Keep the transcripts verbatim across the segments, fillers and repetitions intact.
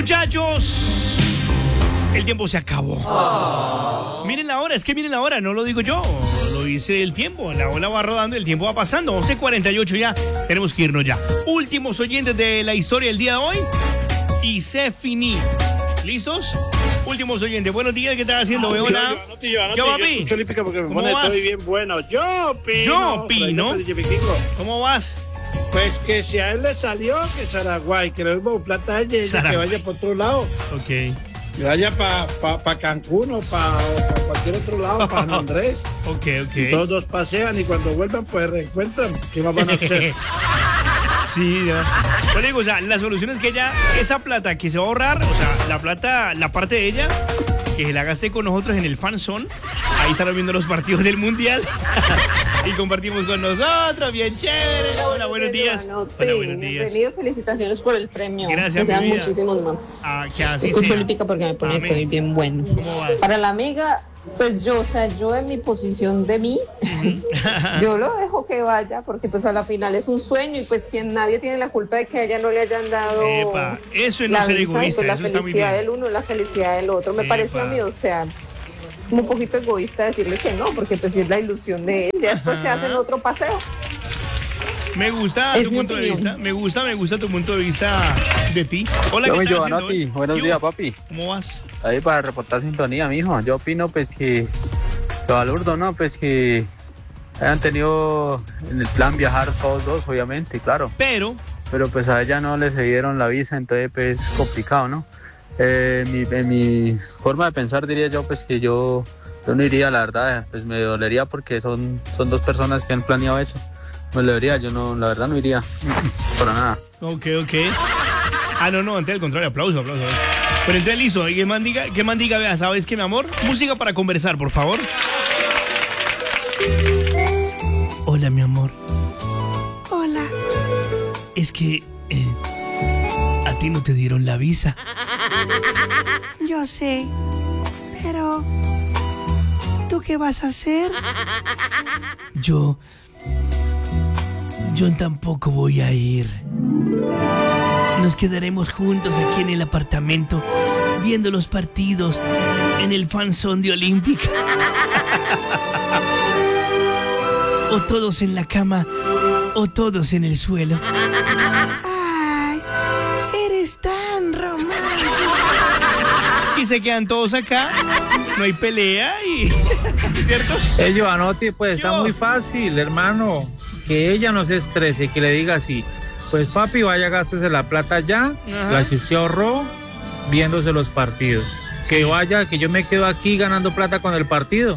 Muchachos, el tiempo se acabó. Oh. Miren la hora, es que miren la hora, no lo digo yo, lo dice el tiempo. La ola va rodando, el tiempo va pasando. once cuarenta y ocho ya, tenemos que irnos ya. Últimos oyentes de la historia del día de hoy. Y se finí. ¿Listos? Últimos oyentes. Buenos días, ¿qué estás haciendo? Veo una... ¿Qué va, Pi? Porque me pone todo bien bueno. Yo, Pino. Yo, Pino. ¿Cómo vas? Pues que si a él le salió, que Saraguay, que le demos plata a ella, ella que vaya por otro lado. Ok. Que vaya para pa, pa Cancún o para pa cualquier otro lado, para San Andrés. Ok, ok. Y todos dos pasean y cuando vuelvan, pues reencuentran. ¿Qué más van a hacer? Sí, ya. Yo digo, o sea, la solución es que ella, esa plata que se va a ahorrar, o sea, la plata, la parte de ella, que se la gaste con nosotros en el fan zone. Ahí estarán viendo los partidos del mundial. Y compartimos con nosotros, bien chévere. Hola, buenos días. Hola, buenos días. Bienvenido, felicitaciones por el premio. Gracias, que sean mi vida. muchísimos más. Ah, que así Escucho sea. olímpica porque me pone Amén. todo bien bueno. ¿Cómo vas? Para la amiga, pues yo, o sea, yo en mi posición de mí, yo lo dejo que vaya porque pues a la final es un sueño y pues quien nadie tiene la culpa de que a ella no le hayan dado Epa, eso es no la ser visa, egoísta, pues, la eso está muy felicidad bien. del uno y la felicidad del otro. Me Epa. parece a mí, o sea, es como un poquito egoísta decirle que no, porque pues sí es la ilusión de él. Ya después se hacen otro paseo. Me gusta Es tu mi punto de opinión. vista, me gusta, me gusta tu punto de vista de ti. Hola, Yo ¿qué me estás Giovanotti, haciendo hoy? buenos ¿Qué días, hubo? papi. ¿Cómo vas? Ahí para reportar sintonía, mijo. Yo opino pues que lo balurdo, ¿no? Pues que hayan tenido en el plan viajar todos dos, obviamente, claro. Pero, Pero pues a ella no le cedieron la visa, entonces pues es complicado, ¿no? Eh, en, mi, en mi forma de pensar diría yo pues que yo, yo no iría, la verdad, pues me dolería porque son, son dos personas que han planeado eso. Me dolería, yo no, la verdad no iría, para nada. ok, ok. Ah, no, no, antes del contrario, aplauso, aplauso. Pero entonces listo, y que man diga, que man diga, vea, ¿sabes qué, mi amor? Música para conversar, por favor. Hola, mi amor. Hola. Es que eh, a ti no te dieron la visa. Yo sé, pero ¿tú qué vas a hacer? Yo... Yo tampoco voy a ir. Nos quedaremos juntos aquí en el apartamento, viendo los partidos en el fanzón de Olímpica. O todos en la cama, o todos en el suelo. Ay, eres tan romántico. Y se quedan todos acá, no hay pelea y... ¿Cierto? Eh, Giovanotti, pues está Yo. muy fácil, hermano. Que ella no se estrese, que le diga así, pues papi, vaya, gástese la plata ya, Ajá. la que usted ahorró, viéndose los partidos. Que vaya, que yo me quedo aquí ganando plata con el partido.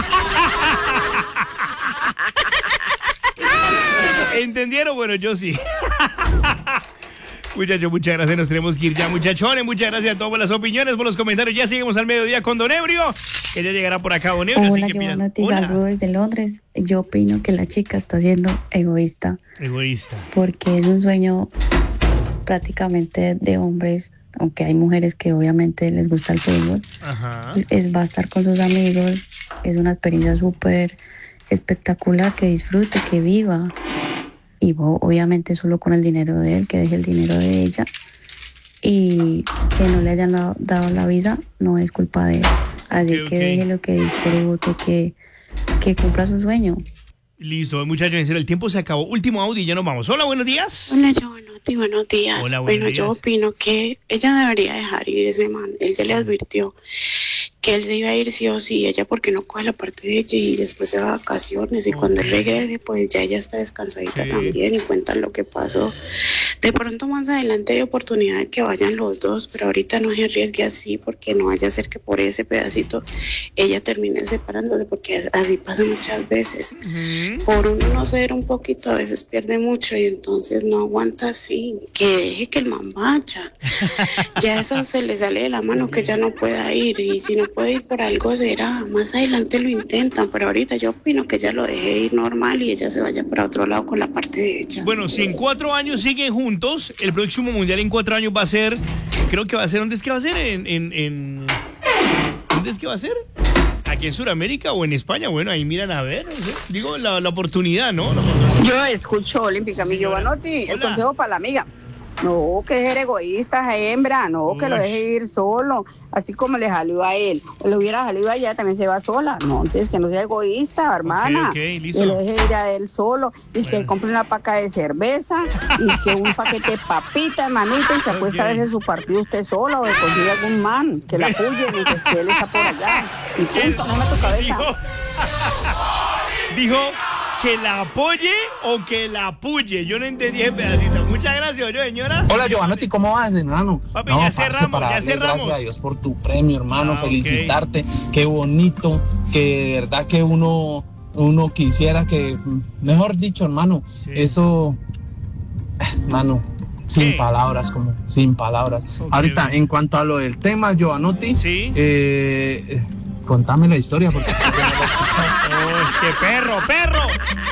¿Entendieron? Bueno, yo sí. Muchachos, muchas gracias. Nos tenemos que ir ya, muchachones. Muchas gracias a todos por las opiniones, por los comentarios. Ya seguimos al mediodía con Don Ebrio, que ya llegará por acá, Don Ebrio. Hola, así que Giovanotti, mira, saludos desde Londres. Yo opino que la chica está siendo egoísta egoísta. porque es un sueño prácticamente de hombres, aunque hay mujeres que obviamente les gusta el fútbol. Ajá. Es, va a estar con sus amigos, es una experiencia súper espectacular, que disfrute, que viva. Y bo- obviamente solo con el dinero de él, que deje el dinero de ella. Y que no le hayan dado, dado la visa no es culpa de él. Así Ok, que ok. déjelo, que disfrute, que, que cumpla su sueño. Listo, muchachos, en serio, el tiempo se acabó. Último audio y ya nos vamos. Hola, buenos días. Hola, Giovanotti, buenos días. Hola, buenos bueno, yo días. opino que ella debería dejar ir ese man. Él ya le advirtió que él se iba a ir sí o sí. Ella porque no coge la parte de ella y después se va a vacaciones. Y cuando él regrese, pues ya ella está descansadita Sí. también y cuentan lo que pasó. De pronto más adelante hay oportunidad de que vayan los dos, pero ahorita no se arriesgue así porque no vaya a ser que por ese pedacito ella termine separándose, porque es- así pasa muchas veces. Ujú. Por uno no ceder un poquito a veces pierde mucho y entonces no aguanta así, que deje que el man vaya. Ya eso se le sale de la mano, que ya no pueda ir, y si no puede ir por algo será, más adelante lo intentan, pero ahorita yo opino que ella lo deje ir normal y ella se vaya para otro lado con la parte de ella. Bueno, si en cuatro años siguen juntos, el próximo mundial en cuatro años va a ser, creo que va a ser, ¿dónde es que va a ser? En, en, en- ¿dónde es que va a ser? ¿Aquí en Sudamérica o en España? Bueno, ahí miran a ver, no sé. Digo, la, la oportunidad, ¿no? La oportunidad. Yo escucho Olímpica, mi Señora. Giovanotti, el Hola. consejo para la amiga. No, que es egoísta, hembra, no, Uy. que lo deje ir solo, así como le salió a él. Le hubiera salido a ella, también se va sola. No, entonces que no sea egoísta, hermana. Okay, okay, que lo deje ir a él solo y bueno. que compre una paca de cerveza y que un paquete de papitas, hermanita, y se acuesta okay. a ver su partido usted solo o de consigue algún man que la apoye mientras que él está por allá. Y punto, no me tu cabeza. Dijo, dijo que la apoye o que la apuye. Yo no entendí ese pedacito. Muchas gracias, yo, señora. Hola, Giovanotti, ¿cómo vas, hermano? Papi, no, ya cerramos, ya cerramos. Gracias a Dios por tu premio, hermano. Ah, felicitarte. Okay. Qué bonito. Que de verdad que uno, uno quisiera que, mejor dicho, hermano, sí. eso, hermano, sin ¿Qué? palabras, como sin palabras. Okay. Ahorita, en cuanto a lo del tema, Giovanotti, sí. eh, contame la historia porque... ¡Oh, qué perro, perro!